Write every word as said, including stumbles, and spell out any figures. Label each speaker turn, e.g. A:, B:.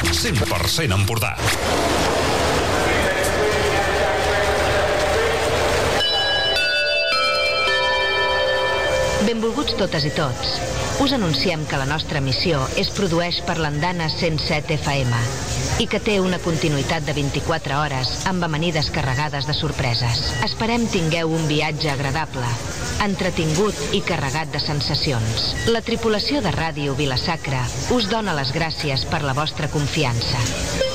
A: cent per cent Empordà.
B: Benvolguts totes i tots. Us anunciem que la nostra emissió es produeix per l'Andana cent set F M i que té una continuïtat de vint-i-quatre hores amb amanides carregades de sorpreses. Esperem tingueu un viatge agradable, entretingut i carregat de sensacions. La tripulació de Ràdio Vila-sacra us dona les gràcies per la vostra confiança.